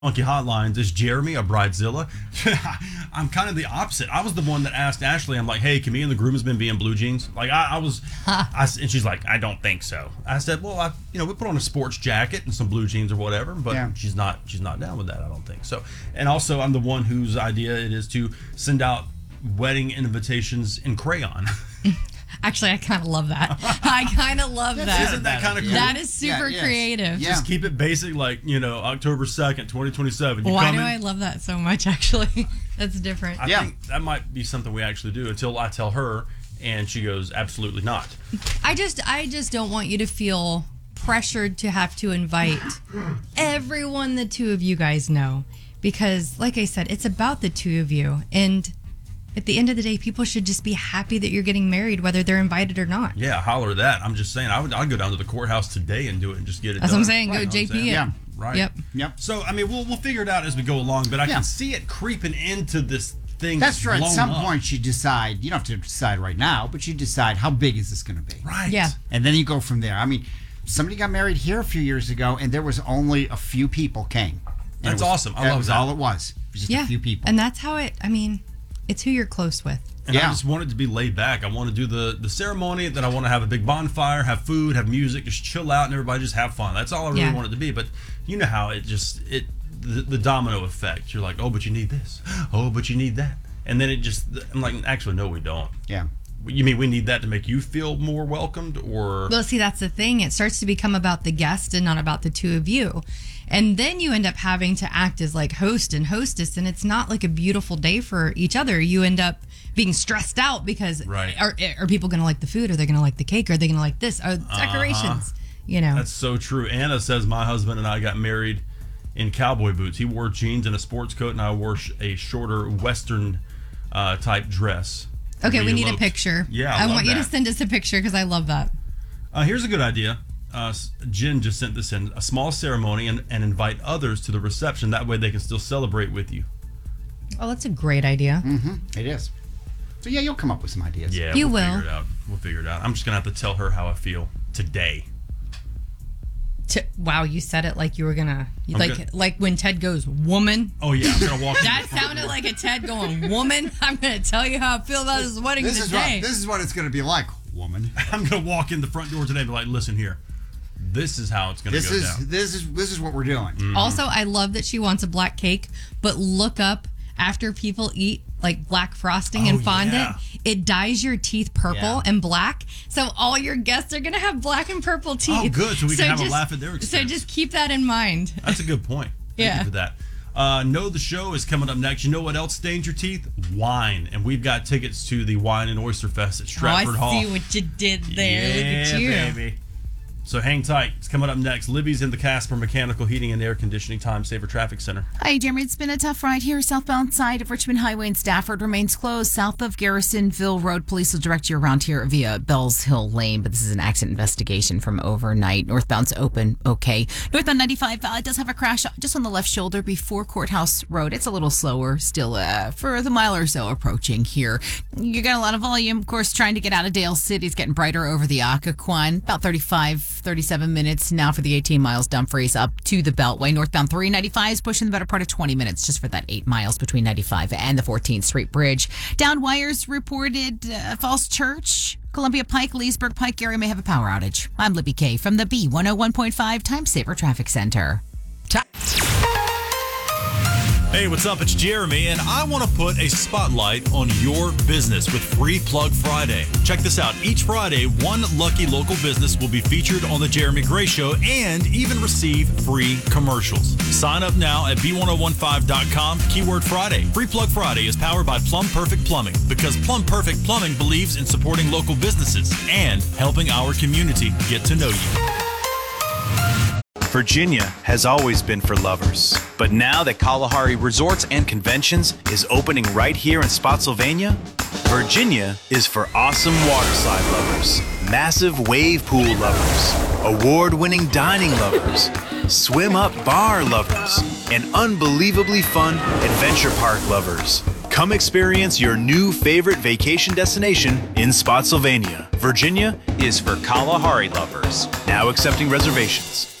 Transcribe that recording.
Monkey Hotlines. Is Jeremy a bridezilla? I'm kind of the opposite. I was the one that asked Ashley, I'm like, hey, can me and the groomsmen be in blue jeans? Like, and she's like, I don't think so. I said, well, we put on a sports jacket and some blue jeans or whatever, but she's not down with that, I don't think. So, and also I'm the one whose idea it is to send out wedding invitations in crayon. Actually, I kind of love that. Isn't that kind of cool? That is super creative. Yeah. Just keep it basic, like, October 2nd, 2027. Why do I love that so much, actually? That's different. I think that might be something we actually do until I tell her, and she goes, absolutely not. I just don't want you to feel pressured to have to invite everyone the two of you guys know. Because, like I said, it's about the two of you. And at the end of the day, people should just be happy that you're getting married, whether they're invited or not. Yeah, holler that. I'm just saying, I'd go down to the courthouse today and do it and just get it done. That's what I'm saying. Go JP. Yeah, right. Yep. So, I mean, we'll figure it out as we go along, but I can see it creeping into this thing. That's right. At some point, you decide, you don't have to decide right now, but you decide how big is this going to be. Right. Yeah. And then you go from there. I mean, somebody got married here a few years ago, and there was only a few people came. That's awesome. I love that. That was all it was. It was just a few people. And that's how it's who you're close with. And I just want it to be laid back. I want to do the ceremony, then I want to have a big bonfire, have food, have music, just chill out and everybody just have fun. That's all I really want it to be. But you know how the domino effect. You're like, oh, but you need this. Oh, but you need that. And then I'm like, actually, no, we don't. Yeah. You mean we need that to make you feel more welcomed, or? Well, see, that's the thing. It starts to become about the guest and not about the two of you. And then you end up having to act as like host and hostess, and it's not like a beautiful day for each other. You end up being stressed out because are people going to like the food? Are they going to like the cake? Are they going to like this? Are decorations? That's so true. Anna says my husband and I got married in cowboy boots. He wore jeans and a sports coat, and I wore a shorter Western type dress. Okay, we need a picture. Yeah, I want you to send us a picture because I love that. Here's a good idea. Jen just sent this in. A small ceremony and invite others to the reception. That way they can still celebrate with you. Oh, that's a great idea. Mm-hmm. It is. So, you'll come up with some ideas. Yeah, we'll figure it out. We'll figure it out. I'm just going to have to tell her how I feel today. Wow, you said it like you were going to... Like when Ted goes, woman. Oh, yeah. I'm going to walk in. That sounded like a Ted going, woman. I'm going to tell you how I feel about this wedding today. This is what it's going to be like, woman. I'm going to walk in the front door today and be like, listen here. This is how it's going to go down. This is what we're doing. Mm-hmm. Also, I love that she wants a black cake, but look up after people eat like black frosting and fondant, it dyes your teeth purple and black. So all your guests are going to have black and purple teeth. Oh, good. So we can have a laugh at their expense. So just keep that in mind. That's a good point. Thank you for that. Know the Show is coming up next. You know what else stains your teeth? Wine. And we've got tickets to the Wine and Oyster Fest at Stratford Hall. I see what you did there. Yeah, look at you. Baby. So hang tight. It's coming up next. Libby's in the Casper Mechanical Heating and Air Conditioning Time Saver Traffic Center. Hi, Jeremy. It's been a tough ride here. Southbound side of Richmond Highway in Stafford remains closed. South of Garrisonville Road, police will direct you around here via Bells Hill Lane, but this is an accident investigation from overnight. Northbound's open. Okay. Northbound 95 does have a crash just on the left shoulder before Courthouse Road. It's a little slower still for the mile or so approaching here. You got a lot of volume, of course, trying to get out of Dale City. It's getting brighter over the Occoquan. About 37 minutes now for the 18 miles Dumfries up to the Beltway. Northbound 395 is pushing the better part of 20 minutes just for that 8 miles between 95 and the 14th Street Bridge. Down wires reported Falls Church, Columbia Pike, Leesburg Pike area may have a power outage. I'm Libby Kay from the B101.5 Time Saver Traffic Center. Hey, what's up? It's Jeremy, and I want to put a spotlight on your business with Free Plug Friday. Check this out. Each Friday, one lucky local business will be featured on The Jeremy Gray Show and even receive free commercials. Sign up now at b1015.com, keyword Friday. Free Plug Friday is powered by Plum Perfect Plumbing because Plum Perfect Plumbing believes in supporting local businesses and helping our community get to know you. Virginia has always been for lovers, but now that Kalahari Resorts and Conventions is opening right here in Spotsylvania, Virginia is for awesome waterslide lovers, massive wave pool lovers, award-winning dining lovers, swim-up bar lovers, and unbelievably fun adventure park lovers. Come experience your new favorite vacation destination in Spotsylvania. Virginia is for Kalahari lovers. Now accepting reservations.